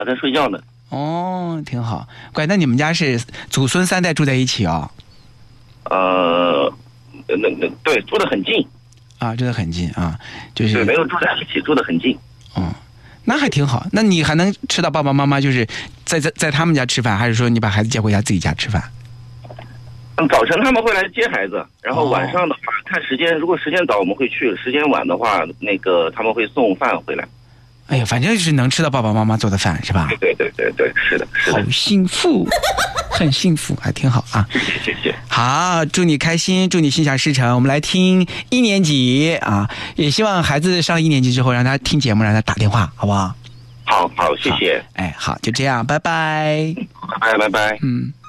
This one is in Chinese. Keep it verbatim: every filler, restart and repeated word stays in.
还在睡觉呢。 哦，挺好。怪，那你们家是祖孙三代住在一起哦？ 呃，那那对，住得很近。 啊，住得很近啊，就是对，没有住在一起，住得很近。 哦，那还挺好。那你还能吃到爸爸妈妈就是在在在他们家吃饭，还是说你把孩子接回家自己家吃饭？ 嗯，早晨他们会来接孩子，然后晚上的话、哦、看时间，如果时间早我们会去，时间晚的话，那个他们会送饭回来。 哎呀，反正就是能吃到爸爸妈妈做的饭，是吧？ 对对对对对，是的，是的。 好幸福，很幸福，还挺好啊。 谢谢谢谢。 好，祝你开心，祝你心想事成。我们来听一年级啊，也希望孩子上一年级之后，让他听节目，让他打电话，好不好？ 好好，谢谢。 哎，好，就这样，拜拜。 拜拜拜拜。 嗯。